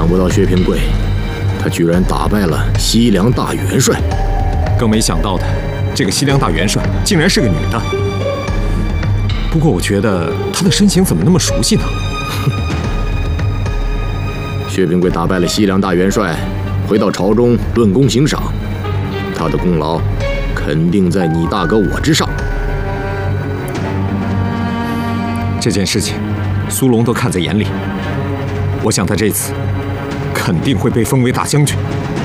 不到薛平贵，他居然打败了西凉大元帅。 更没想到的，这个西凉大元帅竟然是个女的。不过我觉得她的身形怎么那么熟悉呢？ 薛平贵打败了西凉大元帅，回到朝中论功行赏，他的功劳肯定在你大哥我之上。 这件事情，苏龙都看在眼里。我想他这次肯定会被封为大将军。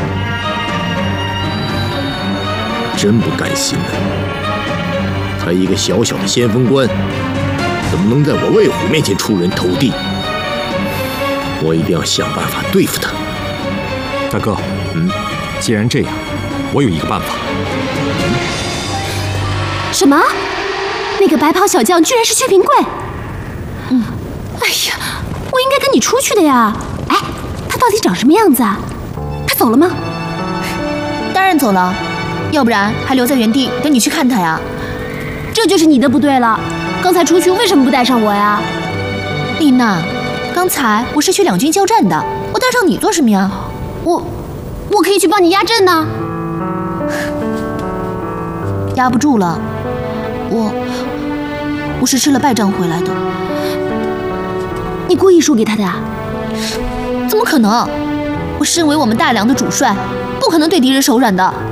真不甘心呢！他一个小小的先锋官，怎么能在我魏虎面前出人头地？我一定要想办法对付他。 大哥，既然这样，我有一个办法。 什么？那个白袍小将居然是薛平贵？哎呀，我应该跟你出去的呀！哎，他到底长什么样子啊？他走了吗？ 当然走了，要不然还留在原地等你去看他呀。 这就是你的不对了，刚才出去为什么不带上我呀？ 丽娜，刚才我是去两军交战的，我带上你做什么呀？ 我可以去帮你压阵呢。 压不住了，我是吃了败仗回来的。 你故意输给他的啊？ 怎么可能？我身为我们大梁的主帅，不可能对敌人手软的。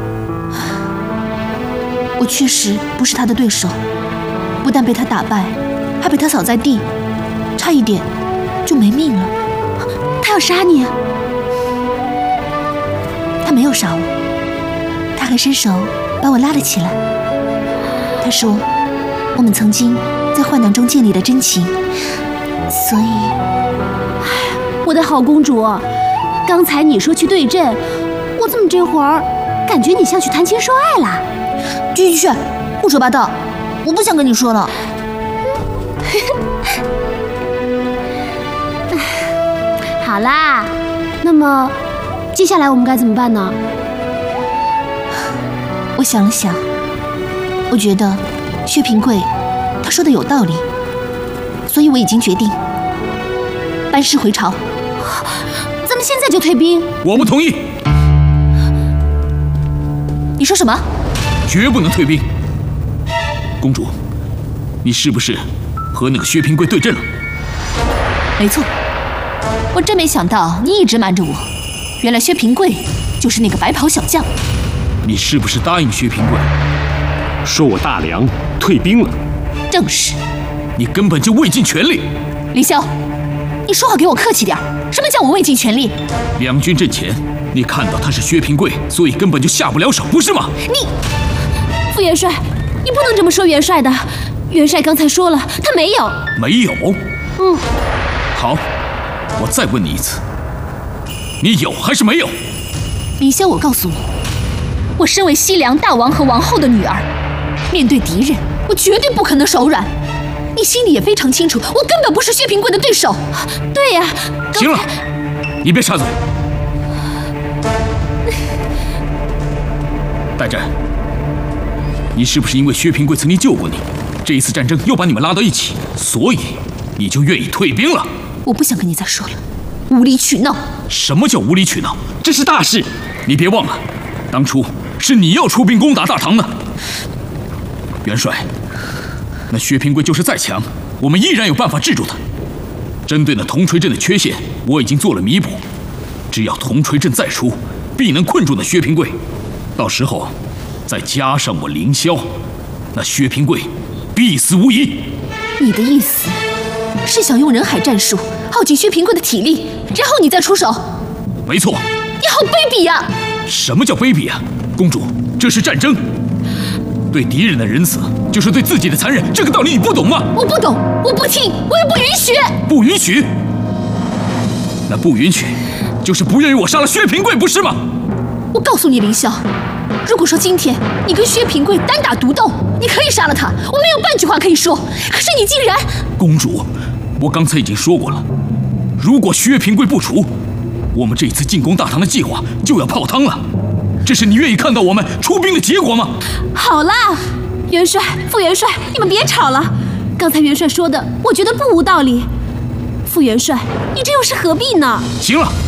我确实不是他的对手，不但被他打败，还被他扫在地，差一点就没命了。 他要杀你？ 他没有杀我，他还伸手把我拉了起来。他说，我们曾经在患难中建立了真情，所以， 我的好公主，刚才你说去对阵，我怎么这会儿感觉你像去谈情说爱啦？ 去，胡说八道！我不想跟你说了。 好啦，那么接下来我们该怎么办呢？ 我想了想，我觉得薛平贵他说的有道理，所以我已经决定班师回朝。 咱们现在就退兵？ 我不同意。 你说什么？ 绝不能退兵。公主，你是不是和那个薛平贵对阵了？ 没错，我真没想到你一直瞒着我，原来薛平贵就是那个白袍小将。 你是不是答应薛平贵， 说我大梁退兵了？ 正是。 你根本就未尽全力。 凌霄，你说话给我客气点，什么叫我未尽全力？ 两军阵前，你看到他是薛平贵，所以根本就下不了手，不是吗？ 副元帅，你不能这么说元帅的。元帅刚才说了，他没有。 没有？好，我再问你一次，你有还是没有？ 凌霄，我告诉你，我身为西凉大王和王后的女儿，面对敌人，我绝对不可能手软。你心里也非常清楚，我根本不是薛平贵的对手。 对呀。 行了，你别插嘴。代战，你是不是因为薛平贵曾经救过你，这一次战争又把你们拉到一起，所以你就愿意退兵了？ 我不想跟你再说了，无理取闹。 什么叫无理取闹？这是大事，你别忘了，当初是你要出兵攻打大唐的。元帅，那薛平贵就是再强，我们依然有办法制住他。针对那铜锤阵的缺陷，我已经做了弥补，只要铜锤阵再出，必能困住那薛平贵。到时候再加上我凌霄，那薛平贵必死无疑。 你的意思是想用人海战术耗尽薛平贵的体力，然后你再出手？ 没错。 你好卑鄙呀！ 什么叫卑鄙啊？公主，这是战争，对敌人的仁慈就是对自己的残忍，这个道理你不懂吗？ 我不懂，我不听，我也不允许。 不允许？那不允许就是不愿意我杀了薛平贵，不是吗？ 我告诉你，凌霄，如果说今天你跟薛平贵单打独斗，你可以杀了他，我没有半句话可以说。可是你竟然…… 公主，我刚才已经说过了，如果薛平贵不除，我们这一次进攻大唐的计划就要泡汤了。这是你愿意看到我们出兵的结果吗？ 好啦，元帅、副元帅，你们别吵了。刚才元帅说的，我觉得不无道理。副元帅，你这又是何必呢？ 行了。